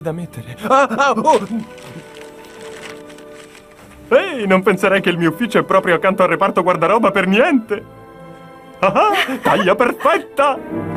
da mettere. Oh! Ehi, non penserei che il mio ufficio è proprio accanto al reparto guardaroba per niente. Ah, taglia perfetta!